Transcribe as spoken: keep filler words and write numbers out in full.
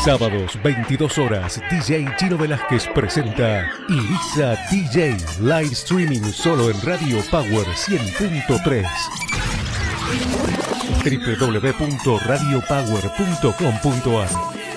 Sábados, veintidós horas, D J Chino Velázquez presenta Ibiza D J, live streaming solo en Radio Power cien punto tres. w w w punto radio power punto com punto a r